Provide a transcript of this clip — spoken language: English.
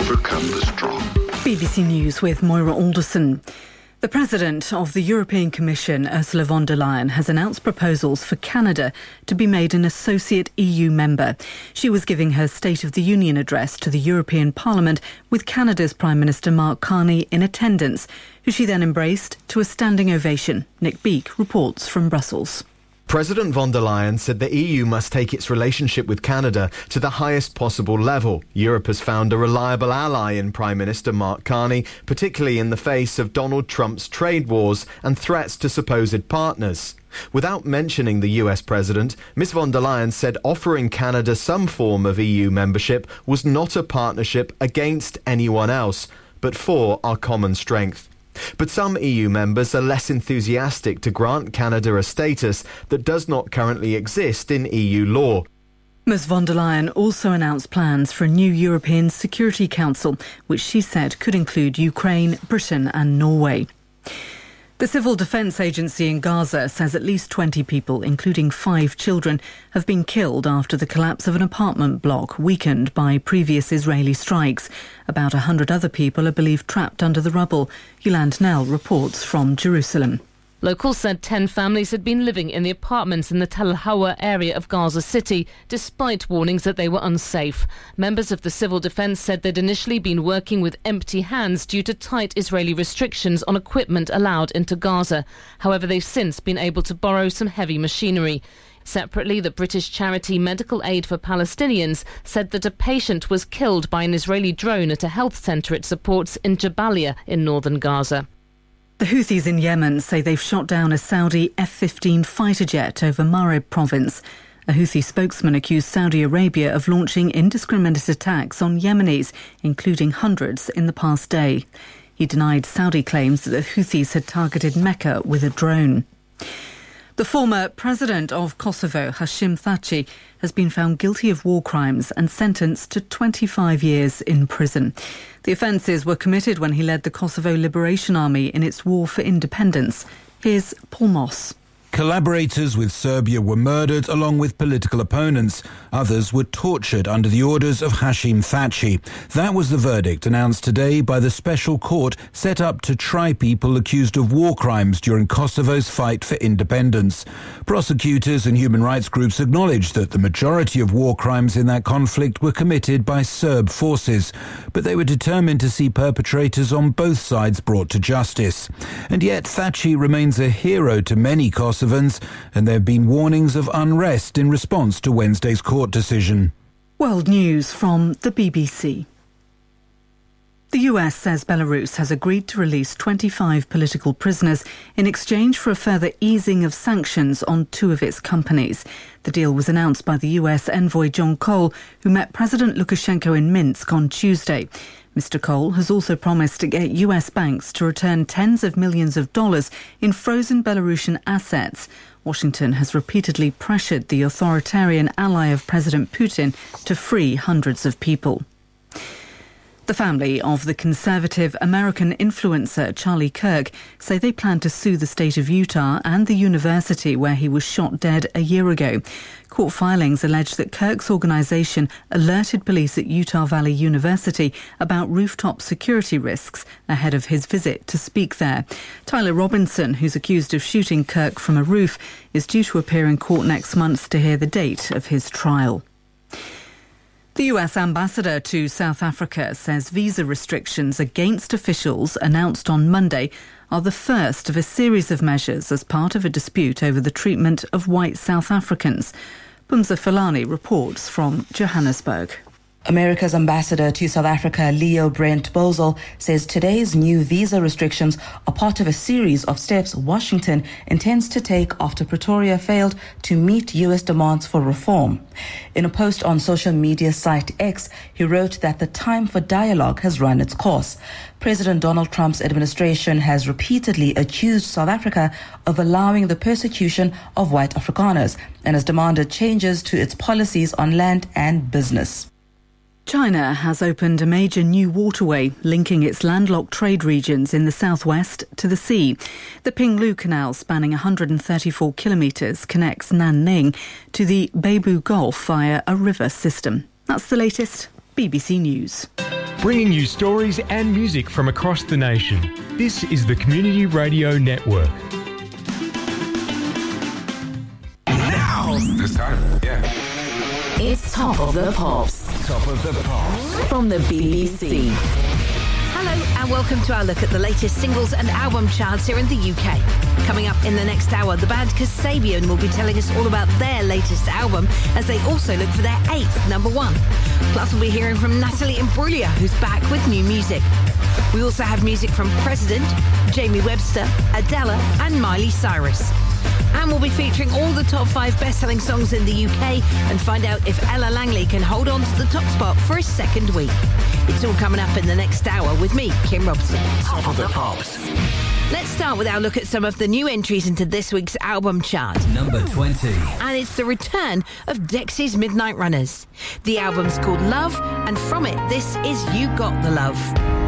overcome the strong. BBC News with Moira Alderson. The President of the European Commission, Ursula von der Leyen, has announced proposals for Canada to be made an associate EU member. She was giving her State of the Union address to the European Parliament with Canada's Prime Minister Mark Carney in attendance, who she then embraced to a standing ovation. Nick Beake reports from Brussels. President von der Leyen said the EU must take its relationship with Canada to the highest possible level. Europe has found a reliable ally in Prime Minister Mark Carney, particularly in the face of Donald Trump's trade wars and threats to supposed partners. Without mentioning the US president, Ms von der Leyen said offering Canada some form of EU membership was not a partnership against anyone else, but for our common strength. But some EU members are less enthusiastic to grant Canada a status that does not currently exist in EU law. Ms von der Leyen also announced plans for a new European Security Council, which she said could include Ukraine, Britain and Norway. The Civil Defence Agency in Gaza says at least 20 people, including 5 children, have been killed after the collapse of an apartment block weakened by previous Israeli strikes. About 100 other people are believed trapped under the rubble. Yolande Nell reports from Jerusalem. Locals said 10 families had been living in the apartments in the Tel Hawa area of Gaza City, despite warnings that they were unsafe. Members of the civil defence said they'd initially been working with empty hands due to tight Israeli restrictions on equipment allowed into Gaza. However, they've since been able to borrow some heavy machinery. Separately, the British charity Medical Aid for Palestinians said that a patient was killed by an Israeli drone at a health centre it supports in Jabalia in northern Gaza. The Houthis in Yemen say they've shot down a Saudi F-15 fighter jet over Marib province. A Houthi spokesman accused Saudi Arabia of launching indiscriminate attacks on Yemenis, including hundreds in the past day. He denied Saudi claims that the Houthis had targeted Mecca with a drone. The former president of Kosovo, Hashim Thaçi, has been found guilty of war crimes and sentenced to 25 years in prison. The offences were committed when he led the Kosovo Liberation Army in its war for independence. Here's Paul Moss. Collaborators with Serbia were murdered along with political opponents. Others were tortured under the orders of Hashim Thaçi. That was the verdict announced today by the special court set up to try people accused of war crimes during Kosovo's fight for independence. Prosecutors and human rights groups acknowledged that the majority of war crimes in that conflict were committed by Serb forces, but they were determined to see perpetrators on both sides brought to justice. And yet Thaçi remains a hero to many Kosovans, and there have been warnings of unrest in response to Wednesday's court decision. World News from the BBC. The US says Belarus has agreed to release 25 political prisoners in exchange for a further easing of sanctions on 2 of its companies. The deal was announced by the US envoy John Cole, who met President Lukashenko in Minsk on Tuesday. Mr. Cole has also promised to get US banks to return tens of millions of dollars in frozen Belarusian assets. Washington has repeatedly pressured the authoritarian ally of President Putin to free hundreds of people. The family of the conservative American influencer Charlie Kirk say they plan to sue the state of Utah and the university where he was shot dead a year ago. Court filings allege that Kirk's organisation alerted police at Utah Valley University about rooftop security risks ahead of his visit to speak there. Tyler Robinson, who's accused of shooting Kirk from a roof, is due to appear in court next month to hear the date of his trial. The US ambassador to South Africa says visa restrictions against officials announced on Monday are the first of a series of measures as part of a dispute over the treatment of white South Africans. Pumza Filani reports from Johannesburg. America's ambassador to South Africa, Leo Brent Bosel, says today's new visa restrictions are part of a series of steps Washington intends to take after Pretoria failed to meet U.S. demands for reform. In a post on social media site X, he wrote that the time for dialogue has run its course. President Donald Trump's administration has repeatedly accused South Africa of allowing the persecution of white Afrikaners and has demanded changes to its policies on land and business. China has opened a major new waterway linking its landlocked trade regions in the southwest to the sea. The Pinglu Canal, spanning 134 kilometres, connects Nanning to the Beibu Gulf via a river system. That's the latest. BBC News. bringing you stories and music from across the nation. This is the Community Radio Network. Now! It's time, yeah. It's Top of the Pops. Top of the Pops. From the BBC. Hello and welcome to our look at the latest singles and album charts here in the UK. Coming up in the next hour, the band Kasabian will be telling us all about their latest album as they also look for their 8th number one. Plus we'll be hearing from Natalie Imbruglia, who's back with new music. We also have music from President, Jamie Webster, Adele and Miley Cyrus. And we'll be featuring all the top 5 best-selling songs in the UK and find out if Ella Langley can hold on to the top spot for a second week. It's all coming up in the next hour with me, Kim Robson. Top of the Pops. Let's start with our look at some of the new entries into this week's album chart. Number 20. And it's the return of Dexy's Midnight Runners. The album's called Love, and from it, this is You Got the Love.